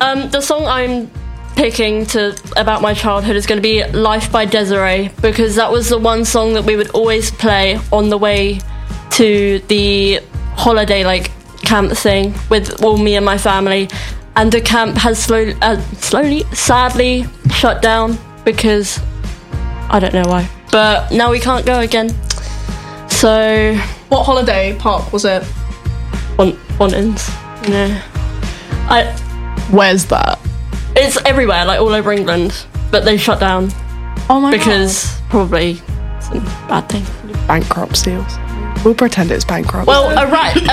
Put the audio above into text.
The song I'm picking about my childhood is going to be Life by Desiree, because that was the one song that we would always play on the way to the holiday camp thing with all me and my family. And the camp has sadly shut down because I don't know why, but now we can't go again. So what holiday park was it? Fontins. Where's that? It's everywhere, all over England, but they shut down. Oh my god. Because probably some bad thing. Bankruptcy or something. We'll pretend it's bankrupt. Well, a